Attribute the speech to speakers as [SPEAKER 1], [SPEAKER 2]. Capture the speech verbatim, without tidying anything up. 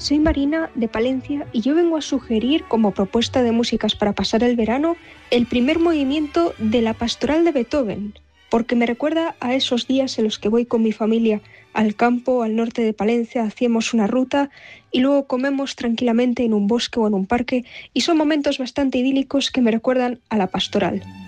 [SPEAKER 1] soy Marina de Palencia y yo vengo a sugerir como propuesta de músicas para pasar el verano el primer movimiento de la Pastoral de Beethoven, porque me recuerda a esos días en los que voy con mi familia al campo, al norte de Palencia, hacíamos una ruta y luego comemos tranquilamente en un bosque o en un parque y son momentos bastante idílicos que me recuerdan a la Pastoral.